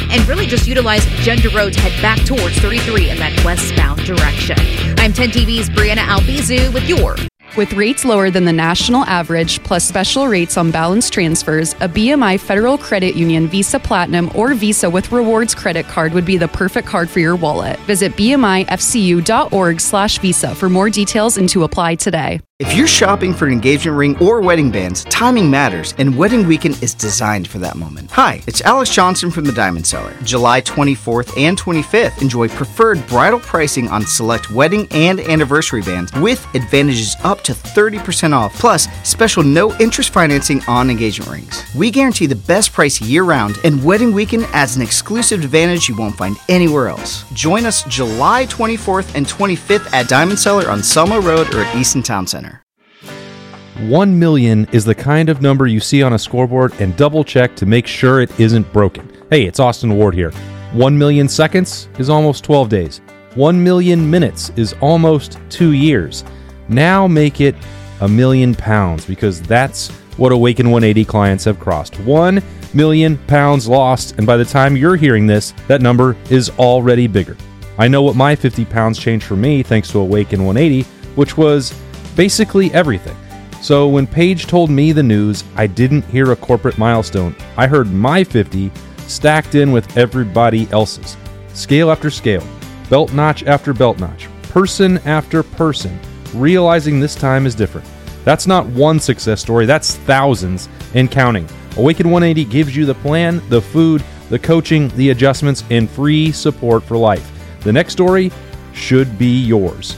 and really just utilize Gender Road to head back towards 33 in that westbound direction. I'm 10 TV's Brianna Albizu with your. With rates lower than the national average, plus special rates on balance transfers, a BMI Federal Credit Union Visa Platinum or Visa with Rewards credit card would be the perfect card for your wallet. Visit bmifcu.org/visa for more details and to apply today. If you're shopping for an engagement ring or wedding bands, timing matters, and Wedding Weekend is designed for that moment. Hi, it's Alex Johnson from the Diamond Seller. July 24th and 25th, enjoy preferred bridal pricing on select wedding and anniversary bands with advantages up to 30% off, plus special no-interest financing on engagement rings. We guarantee the best price year-round, and Wedding Weekend adds an exclusive advantage you won't find anywhere else. Join us July 24th and 25th at Diamond Seller on Selma Road or at Easton Town Center. 1 million is the kind of number you see on a scoreboard and double check to make sure it isn't broken. Hey, it's Austin Ward here. 1 million seconds is almost 12 days. 1 million minutes is almost 2 years. Now make it £1 million, because that's what Awaken 180 clients have crossed. 1 million pounds lost, and by the time you're hearing this, that number is already bigger. I know what my 50 pounds changed for me thanks to Awaken 180, which was basically everything. So when Paige told me the news, I didn't hear a corporate milestone. I heard my 50 stacked in with everybody else's. Scale after scale, belt notch after belt notch, person after person, realizing this time is different. That's not one success story, that's thousands and counting. Awaken 180 gives you the plan, the food, the coaching, the adjustments, and free support for life. The next story should be yours.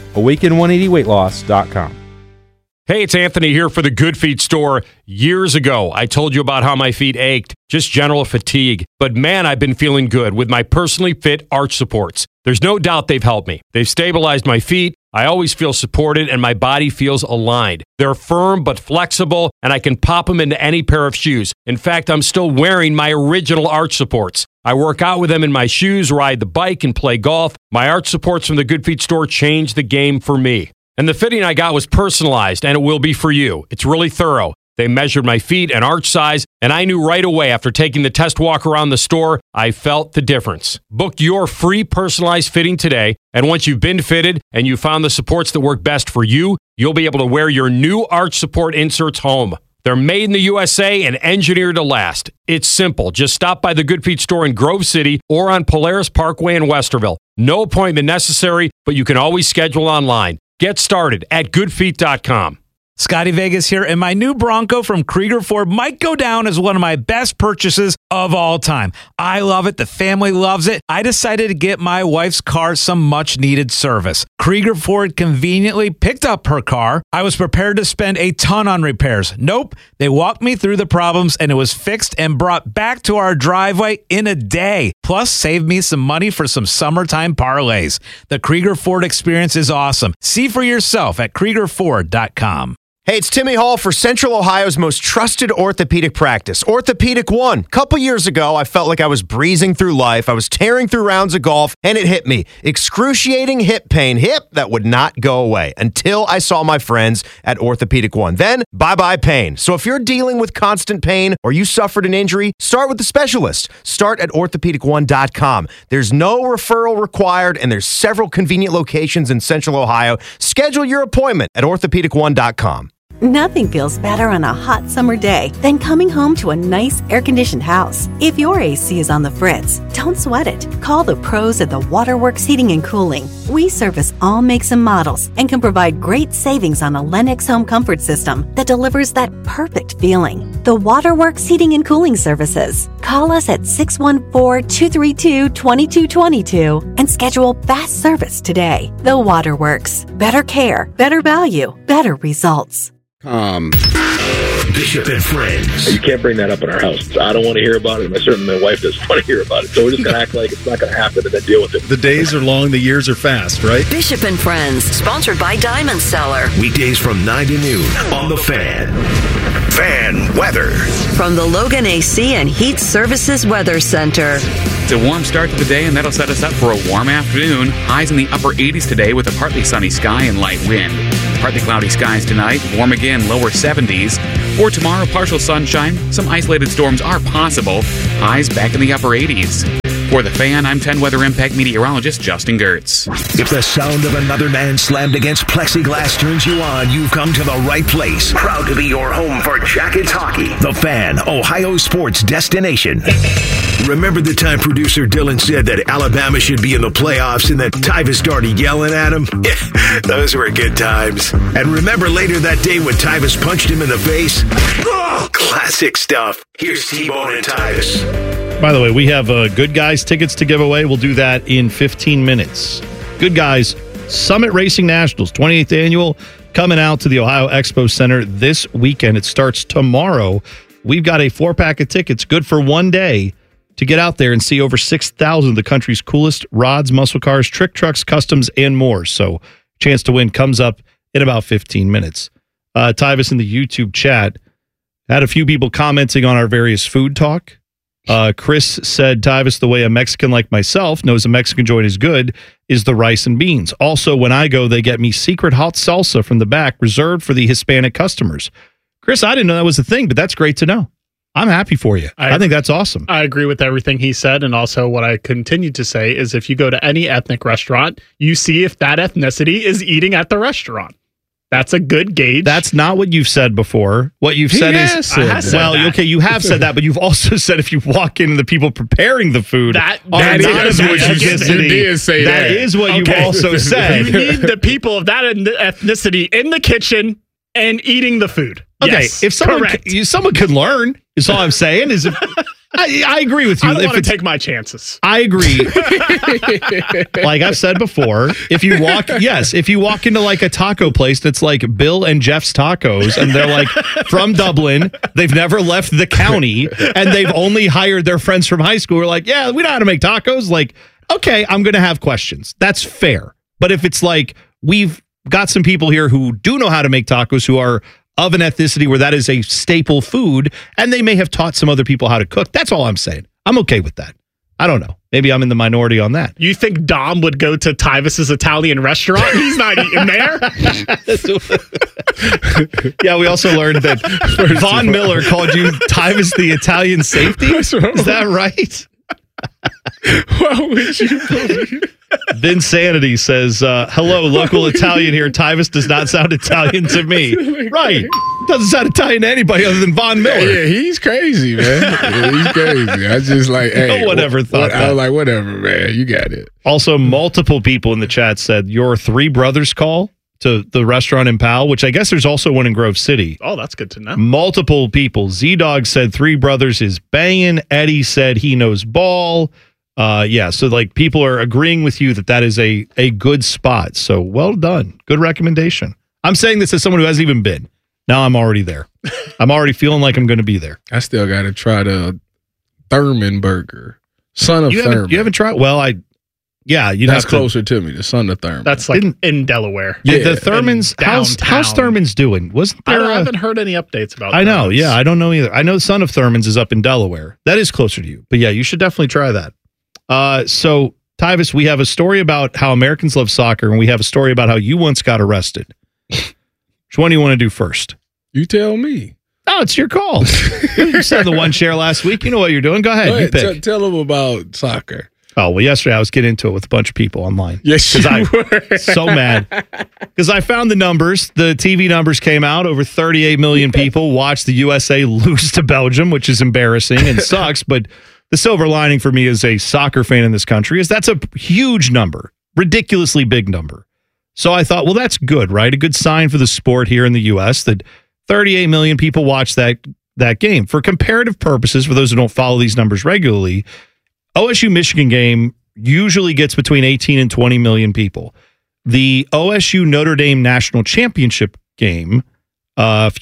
Awaken180weightloss.com. Hey, it's Anthony here for the Good Feet store. Years ago, I told you about how my feet ached, just general fatigue. But man, I've been feeling good with my personally fit arch supports. There's no doubt they've helped me. They've stabilized my feet. I always feel supported and my body feels aligned. They're firm but flexible, and I can pop them into any pair of shoes. In fact, I'm still wearing my original arch supports. I work out with them in my shoes, ride the bike, and play golf. My arch supports from the Good Feet store changed the game for me. And the fitting I got was personalized, and it will be for you. It's really thorough. They measured my feet and arch size, and I knew right away after taking the test walk around the store, I felt the difference. Book your free personalized fitting today, and once you've been fitted and you found the supports that work best for you, you'll be able to wear your new arch support inserts home. They're made in the USA and engineered to last. It's simple. Just stop by the Good Feet store in Grove City or on Polaris Parkway in Westerville. No appointment necessary, but you can always schedule online. Get started at goodfeet.com. Scotty Vegas here, and my new Bronco from Krieger Ford might go down as one of my best purchases of all time. I love it. The family loves it. I decided to get my wife's car some much-needed service. Krieger Ford conveniently picked up her car. I was prepared to spend a ton on repairs. Nope. They walked me through the problems, and it was fixed and brought back to our driveway in a day. Plus, saved me some money for some summertime parlays. The Krieger Ford experience is awesome. See for yourself at KriegerFord.com. Hey, it's Timmy Hall for Central Ohio's most trusted orthopedic practice, Orthopedic One. A couple years ago, I felt like I was breezing through life. I was tearing through rounds of golf, and it hit me. Excruciating hip pain. Hip that would not go away until I saw my friends at Orthopedic One. Then, bye-bye pain. So if you're dealing with constant pain or you suffered an injury, start with the specialist. Start at orthopedic1.com. There's no referral required, and there's several convenient locations in Central Ohio. Schedule your appointment at orthopedic1.com. Nothing feels better on a hot summer day than coming home to a nice air-conditioned house. If your AC is on the fritz, don't sweat it. Call the pros at the Waterworks Heating and Cooling. We service all makes and models and can provide great savings on a Lennox home comfort system that delivers that perfect feeling. The Waterworks Heating and Cooling Services. Call us at 614-232-2222 and schedule fast service today. The Waterworks. Better care, better value, better results. Bishop and Friends. You can't bring that up in our house. I don't want to hear about it, and certainly my wife doesn't want to hear about it. So we're just going to act like it's not going to happen and then deal with it. The days are long, the years are fast, right? Bishop and Friends, sponsored by Diamond Seller. Weekdays from 9 to noon on The Fan. Fan weather. From the Logan AC and Heat Services Weather Center. It's a warm start to the day, and that'll set us up for a warm afternoon. Highs in the upper 80s today with a partly sunny sky and light wind. Partly cloudy skies tonight, warm again, lower 70s. For tomorrow, partial sunshine. Some isolated storms are possible. Highs back in the upper 80s. For The Fan, I'm 10 Weather Impact meteorologist Justin Gertz. If the sound of another man slammed against plexiglass turns you on, you've come to the right place. Proud to be your home for Jackets hockey. The Fan, Ohio sports destination. Remember the time producer Dylan said that Alabama should be in the playoffs and that Tyvus started yelling at him? Those were good times. And remember later that day when Tyvus punched him in the face? Classic stuff. Here's T-Bone and Tyvus. By the way, we have Good Guys tickets to give away. We'll do that in 15 minutes. Good Guys, Summit Racing Nationals, 28th annual, coming out to the Ohio Expo Center this weekend. It starts tomorrow. We've got a 4-pack of tickets, good for one day, to get out there and see over 6,000 of the country's coolest rods, muscle cars, trick trucks, customs, and more. So, chance to win comes up in about 15 minutes. Tyvus in the YouTube chat had a few people commenting on our various food talk. Chris said, Tyvus, the way a Mexican like myself knows a Mexican joint is good is the rice and beans. Also, when I go, they get me secret hot salsa from the back reserved for the Hispanic customers. Chris, I didn't know that was a thing, but that's great to know. I'm happy for you. I think that's awesome. I agree with everything he said. And also what I continue to say is if you go to any ethnic restaurant, you see if that ethnicity is eating at the restaurant. That's a good gauge. That's not what you've said before. What you've said is, okay, you have said that, but you've also said if you walk in and the people preparing the food that is what you did say. That is what you've also said. You need the people of that ethnicity in the kitchen and eating the food. Okay, yes, if someone can learn, is all I'm saying. Is if I agree with you. I don't want to take my chances. I agree. Like I've said before, if you walk into like a taco place that's like Bill and Jeff's Tacos, and they're like from Dublin, they've never left the county, and they've only hired their friends from high school. We're like, yeah, we know how to make tacos. Like, okay, I'm going to have questions. That's fair. But if it's like we've got some people here who do know how to make tacos, who are of an ethnicity where that is a staple food, and they may have taught some other people how to cook. That's all I'm saying. I'm okay with that. I don't know. Maybe I'm in the minority on that. You think Dom would go to Tyvus's Italian restaurant? He's not eating there. Yeah, we also learned that Von Miller called you Tyvus the Italian safety. Is that right? What would you believe? Vinsanity says, hello, local Italian here. Tyvus does not sound Italian to me. Right. Doesn't sound Italian to anybody other than Von Miller. Yeah, he's crazy, man. Yeah, he's crazy. I just like, hey. No one ever thought that. I was like, whatever, man. You got it. Also, multiple people in the chat said your Three Brothers call to the restaurant in Powell, which I guess there's also one in Grove City. Oh, that's good to know. Multiple people. Z-Dog said Three Brothers is banging. Eddie said he knows ball. So like people are agreeing with you that is a good spot. So well done. Good recommendation. I'm saying this as someone who hasn't even been. Now I'm already there. I'm already feeling like I'm going to be there. I still got to try the Thurman burger. Son of Thurman. You haven't tried? Well, that's closer to me. The Son of Thurman. That's like in Delaware. Yeah, the Thurman's. How's Thurman's doing? Wasn't there? I haven't heard any updates about. I know. Yeah, I don't know either. I know Son of Thurman's is up in Delaware. That is closer to you. But yeah, you should definitely try that. So Tyvus, we have a story about how Americans love soccer, and we have a story about how you once got arrested. Which one do you want to do first? You tell me. Oh, it's your call. You said the one share last week. You know what you're doing. Go ahead. You pick. Tell them about soccer. Oh, well, yesterday I was getting into it with a bunch of people online. Yes, you were. So mad. Because I found the numbers. The TV numbers came out. Over 38 million people watched the USA lose to Belgium, which is embarrassing and sucks. But the silver lining for me as a soccer fan in this country is that's a huge number, ridiculously big number. So I thought, well, that's good, right? A good sign for the sport here in the U.S. that 38 million people watched that game. For comparative purposes, for those who don't follow these numbers regularly, OSU-Michigan game usually gets between 18 and 20 million people. The OSU-Notre Dame National Championship game, when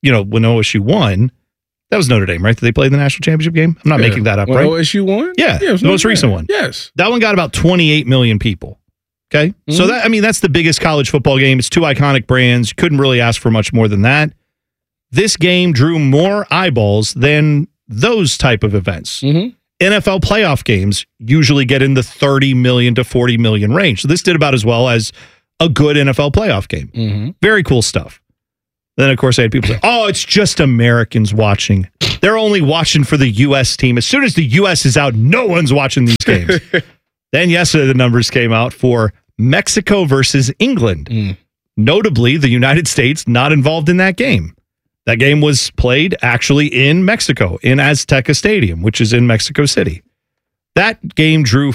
OSU won, that was Notre Dame, right? Did they play the national championship game? I'm not making that up, right? OSU won? Yeah, the most recent one. Yes. That one got about 28 million people. Okay? Mm-hmm. So that's the biggest college football game. It's two iconic brands. You couldn't really ask for much more than that. This game drew more eyeballs than those type of events. Mm-hmm. NFL playoff games usually get in the 30 million to 40 million range. So this did about as well as a good NFL playoff game. Mm-hmm. Very cool stuff. Then, of course, I had people say, oh, it's just Americans watching. They're only watching for the U.S. team. As soon as the U.S. is out, no one's watching these games. Then yesterday, the numbers came out for Mexico versus England. Notably, the United States not involved in that game. That game was played actually in Mexico, in Azteca Stadium, which is in Mexico City. That game drew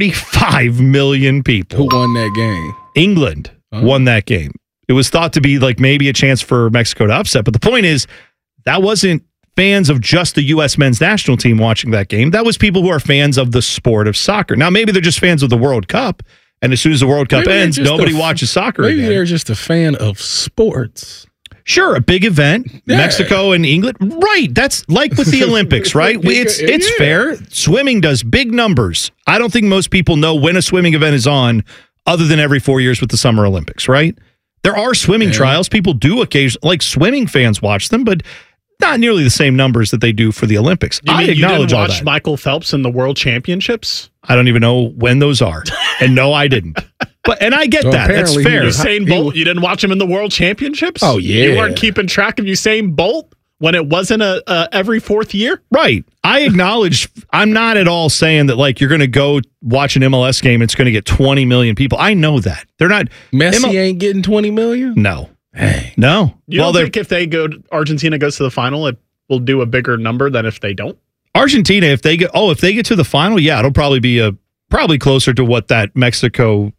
45 million people. Who won that game? England won that game. It was thought to be like maybe a chance for Mexico to upset. But the point is, that wasn't fans of just the U.S. men's national team watching that game. That was people who are fans of the sport of soccer. Now, maybe they're just fans of the World Cup. And as soon as the World Cup ends, nobody watches soccer maybe again. They're just a fan of sports. Sure, a big event, Yeah. Mexico and England. Right, that's like with the Olympics, right? It's fair. Swimming does big numbers. I don't think most people know when a swimming event is on other than every 4 years with the Summer Olympics, right? There are swimming trials. People do occasionally, like swimming fans watch them, but not nearly the same numbers that they do for the Olympics. You I mean acknowledge you didn't all watch that. Michael Phelps in the World Championships? I don't even know when those are. And no, I didn't. And I get So that. That's apparently fair. Usain Bolt, you didn't watch him in the World Championships? Oh, yeah. You weren't keeping track of Usain Bolt when it wasn't a every fourth year? Right. I acknowledge, I'm not at all saying that like you're going to go watch an MLS game and it's going to get 20 million people. I know that. They're not. Messi ain't getting 20 million? No. Hey. No. You don't think if they go, Argentina goes to the final, it will do a bigger number than if they don't? Argentina, if they get to the final, yeah, it'll probably be probably closer to what that Mexico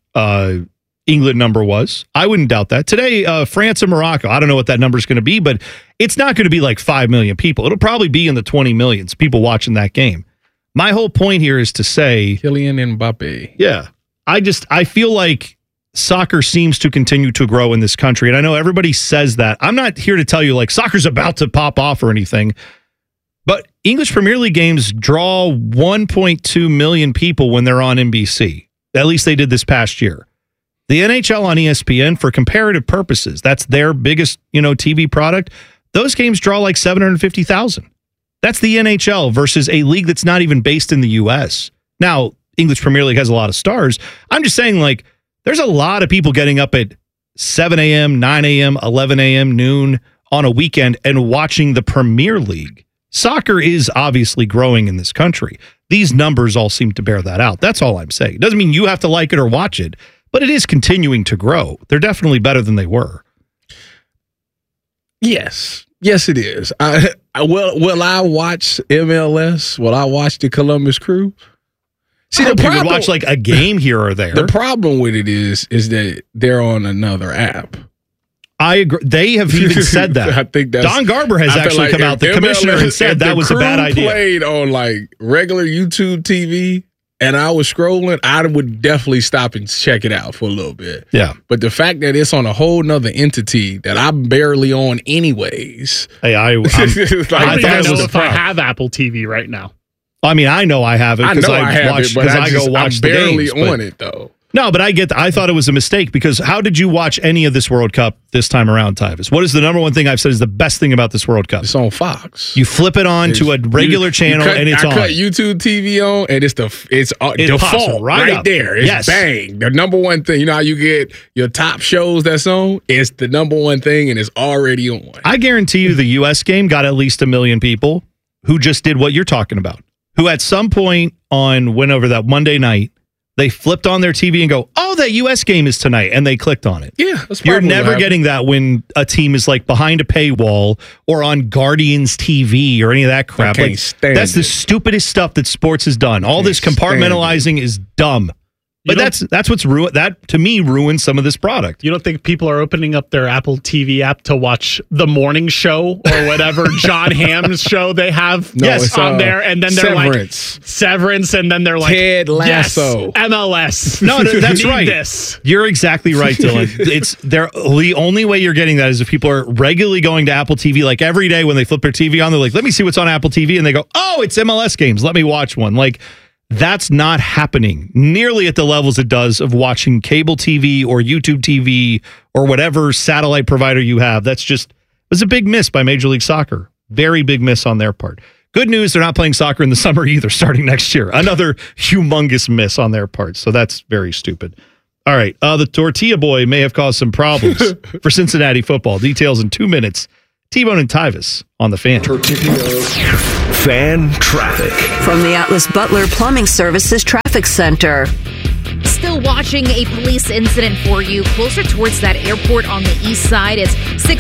England number was. I wouldn't doubt that. Today, France and Morocco, I don't know what that number is going to be, but it's not going to be like 5 million people. It'll probably be in the 20 millions people watching that game. My whole point here is to say Kylian Mbappe. Yeah. I feel like soccer seems to continue to grow in this country. And I know everybody says that. I'm not here to tell you like soccer's about to pop off or anything. But English Premier League games draw 1.2 million people when they're on NBC. At least they did this past year. The NHL on ESPN, for comparative purposes, that's their biggest, TV product. Those games draw like 750,000. That's the NHL versus a league that's not even based in the U.S. Now, English Premier League has a lot of stars. I'm just saying, like, there's a lot of people getting up at 7 a.m., 9 a.m., 11 a.m., noon on a weekend and watching the Premier League. Soccer is obviously growing in this country. These numbers all seem to bear that out. That's all I'm saying. It doesn't mean you have to like it or watch it, but it is continuing to grow. They're definitely better than they were. Yes. Yes, it is. Will I watch MLS? Will I watch the Columbus Crew? See, the problem, would watch like a game here or there. The problem with it is that they're on another app. I agree. They have even said that. I think that's, Don Garber has actually come out, the commissioner, and said that was a bad idea. Played on like regular YouTube TV, and I was scrolling, I would definitely stop and check it out for a little bit. Yeah. But the fact that it's on a whole nother entity that I'm barely on anyways. Hey, I don't even know if I have Apple TV right now. I mean, I know I have it because I go watch the games. I'm barely on it, though. No, but I thought it was a mistake because how did you watch any of this World Cup this time around, Tyvis? What is the number one thing I've said is the best thing about this World Cup? It's on Fox. You flip it on to a regular channel and it's on. I cut YouTube TV on and it's default right there. It's bang. The number one thing. You know how you get your top shows that's on? It's the number one thing and it's already on. I guarantee you the U.S. game got at least 1 million people who just did what you're talking about. Who at some point went over that Monday night, they flipped on their TV and go, oh, that U.S. game is tonight, and they clicked on it. Yeah, that's You're never getting that when a team is like behind a paywall or on Guardians TV or any of that crap. I can't stand that's the stupidest stuff that sports has done. All this compartmentalizing is dumb. But that's what's ruined. That to me ruins some of this product. You don't think people are opening up their Apple TV app to watch the morning show or whatever John Hamm's show they have on there, and then they're Severance, and then they're like Ted Lasso, yes, MLS. No, that's right. This. You're exactly right, Dylan. The only way you're getting that is if people are regularly going to Apple TV, like every day when they flip their TV on, they're like, "Let me see what's on Apple TV," and they go, "Oh, it's MLS games. Let me watch one." Like. That's not happening nearly at the levels it does of watching cable TV or YouTube TV or whatever satellite provider you have. It was a big miss by Major League Soccer. Very big miss on their part. Good news, they're not playing soccer in the summer either, starting next year. Another humongous miss on their part. So that's very stupid. All right. The Tortilla Boy may have caused some problems for Cincinnati football. Details in 2 minutes. T-Bone and Tyvis on the Fan. Fan traffic. From the Atlas Butler Plumbing Services Traffic Center. Still watching a police incident for you closer towards that airport on the east side. It's 6